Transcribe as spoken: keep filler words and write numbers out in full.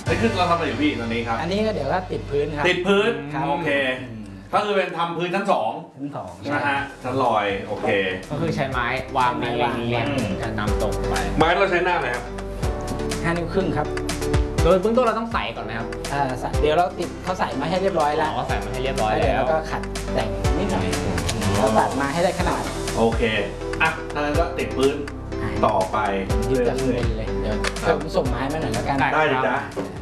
นี่คือเราทำอะไรอยู่พี่ตอนนี้ครับอันนี้ก็เดี๋ยวก็ติดพื้นครับติดพื้นครับโอเคก็คือเป็นทำพื้นชั้นสองชั้นสองนะฮะชั้นลอยโอเคก็คือใช้ไม้วางเรียงเรียงจะนำตกไปไม้เราใช้หน้าไหนครับห้านิ้วครึ่งครับโดยเบื้องต้นเราต้องใส่ก่อนไหมครับอ่าเดี๋ยวเราติดเขาใส่มาให้เรียบร้อยแล้วก็ใส่มาให้เรียบร้อยแล้วเดี๋ยวแล้เราวก็ขัดแต่งนิดหน่อยแล้วตัดมาให้ได้ขนาดโอเคอ่ะถ้างั้นก็ติดพื้นต่อไปยึดจากข้างบนเลยเดี๋ยวผมส่งไม้มาหน่อยแล้วกันได้เลยจ้ะ